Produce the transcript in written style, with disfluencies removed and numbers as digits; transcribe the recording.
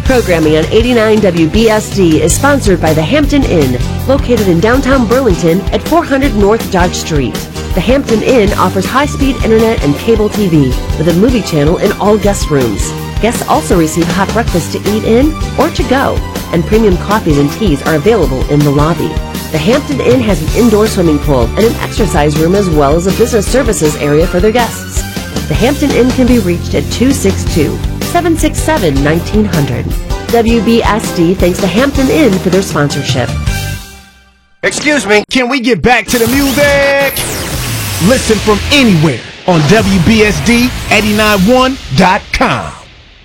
Programming on 89 WBSD is sponsored by the Hampton Inn, located in downtown Burlington at 400 North Dodge Street. The Hampton Inn offers high-speed internet and cable TV with a movie channel in all guest rooms. Guests also receive hot breakfast to eat in or to go, and premium coffees and teas are available in the lobby. The Hampton Inn has an indoor swimming pool and an exercise room as well as a business services area for their guests. The Hampton Inn can be reached at 262-767-1900. WBSD thanks the Hampton Inn for their sponsorship. Excuse me. Can we get back to the music? Listen from anywhere on WBSD891.com.